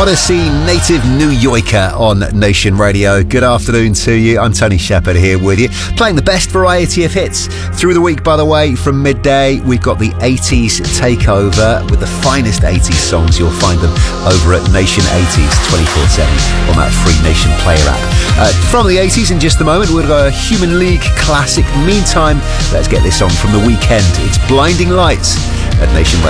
Odyssey, native New Yorker on Nation Radio. Good afternoon to you. I'm Tony Shepherd here with you, playing the best variety of hits through the week. By the way, from midday, we've got the 80s takeover with the finest 80s songs. You'll find them over at Nation 80s 24/7 on that free Nation Player app. From the 80s, in just a moment, we've got a Human League classic. Meantime, let's get this on from The Weeknd. It's Blinding Lights at Nation Radio.